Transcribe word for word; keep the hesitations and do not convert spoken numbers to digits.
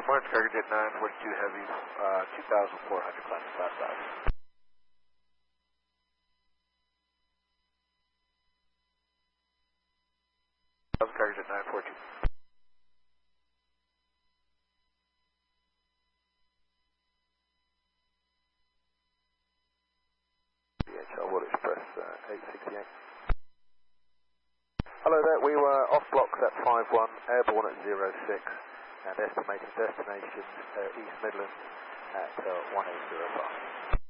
March, Cargo Jet nine forty-two Heavy, uh, two thousand four hundred, climbing five thousand. Cargo Jet nine forty-two. D H L Wood Express uh, eight sixty-eight. Hello there, we were off blocks at five one, airborne at zero six, and estimated destination uh, East Midlands at uh, one eight zero five.